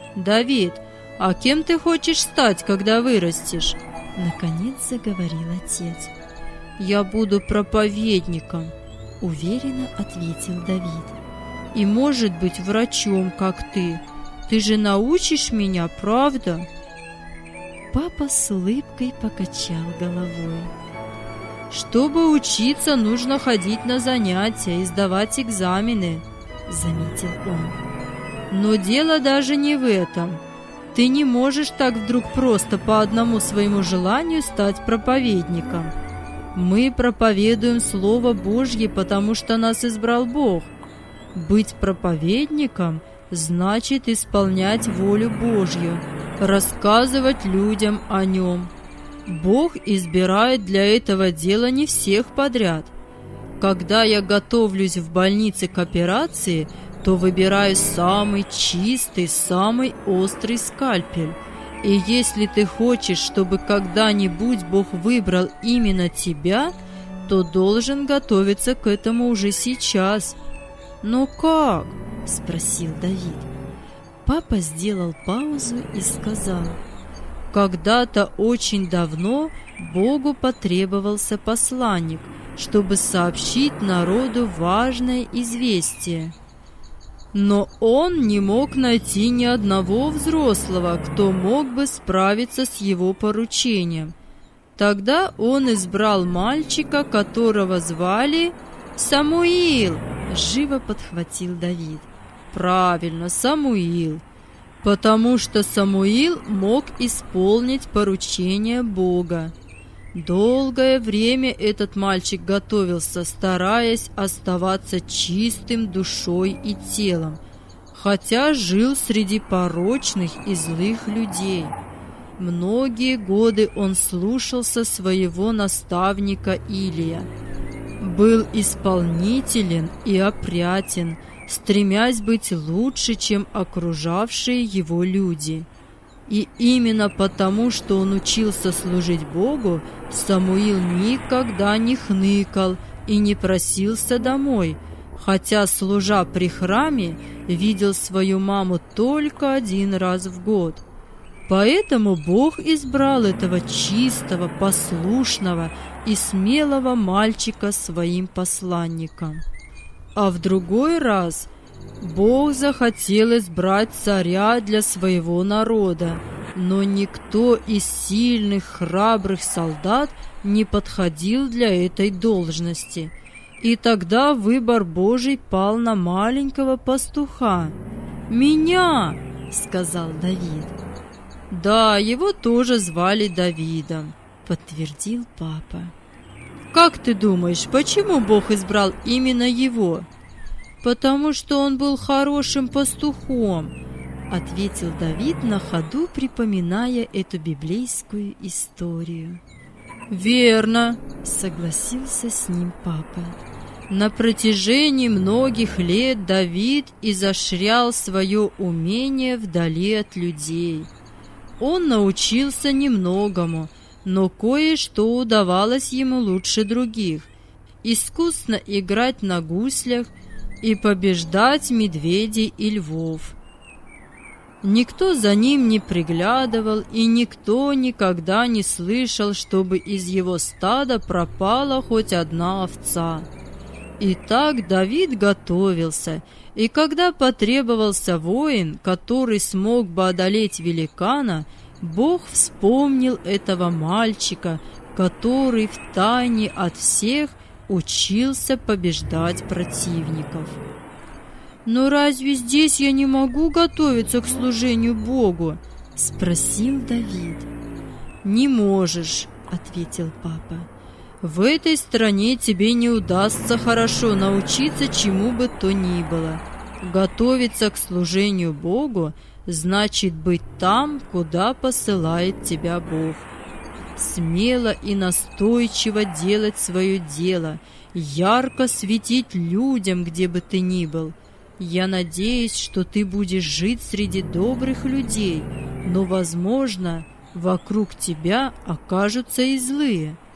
«Давид, а кем ты хочешь стать, когда вырастешь?» Наконец заговорил отец. «Я буду проповедником», — уверенно ответил Давид. «И, может быть, врачом, как ты. Ты же научишь меня, правда?» Папа с улыбкой покачал головой. «Чтобы учиться, нужно ходить на занятия и сдавать экзамены», — заметил он. «Но дело даже не в этом. Ты не можешь так вдруг просто по одному своему желанию стать проповедником. Мы проповедуем Слово Божье, потому что нас избрал Бог. Быть проповедником значит исполнять волю Божью, рассказывать людям о Нем. Бог избирает для этого дела не всех подряд. Когда я готовлюсь в больнице к операции, то выбираю самый чистый, самый острый скальпель. И если ты хочешь, чтобы когда-нибудь Бог выбрал именно тебя, то должен готовиться к этому уже сейчас». «Но как?» – спросил Давид. Папа сделал паузу и сказал: «Когда-то очень давно Богу потребовался посланник, чтобы сообщить народу важное известие. Но он не мог найти ни одного взрослого, кто мог бы справиться с его поручением. Тогда он избрал мальчика, которого звали Самуил», — живо подхватил Давид. «Правильно, Самуил, потому что Самуил мог исполнить поручение Бога. Долгое время этот мальчик готовился, стараясь оставаться чистым душой и телом, хотя жил среди порочных и злых людей. Многие годы он слушался своего наставника Илия, был исполнителен и опрятен, стремясь быть лучше, чем окружавшие его люди. И именно потому, что он учился служить Богу, Самуил никогда не хныкал и не просился домой, хотя, служа при храме, видел свою маму только один раз в год. Поэтому Бог избрал этого чистого, послушного и смелого мальчика своим посланником. А в другой раз Бог захотел избрать царя для своего народа, но никто из сильных, храбрых солдат не подходил для этой должности. И тогда выбор Божий пал на маленького пастуха. «Меня!» — сказал Давид. «Да, его тоже звали Давидом», — подтвердил папа. «Как ты думаешь, почему Бог избрал именно его?» «Потому что он был хорошим пастухом», — ответил Давид на ходу, припоминая эту библейскую историю. «Верно», — согласился с ним папа. На протяжении многих лет Давид изощрял свое умение вдали от людей. Он научился немногому, но кое-что удавалось ему лучше других: искусно играть на гуслях и побеждать медведей и львов. Никто за ним не приглядывал, и никто никогда не слышал, чтобы из его стада пропала хоть одна овца. Итак, Давид готовился, и когда потребовался воин, который смог бы одолеть великана, Бог вспомнил этого мальчика, который втайне от всех учился побеждать противников. «Но разве здесь я не могу готовиться к служению Богу?» — спросил Давид. «Не можешь», — ответил папа. «В этой стране тебе не удастся хорошо научиться чему бы то ни было. Готовиться к служению Богу значит быть там, куда посылает тебя Бог. Смело и настойчиво делать свое дело, ярко светить людям, где бы ты ни был. Я надеюсь, что ты будешь жить среди добрых людей, но, возможно, вокруг тебя окажутся и злые.